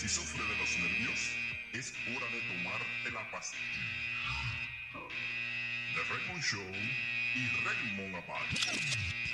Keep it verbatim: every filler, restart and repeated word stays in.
Si sufre de los nervios, es hora de tomarte la pastilla. The Raymond Show y Raymond Apart.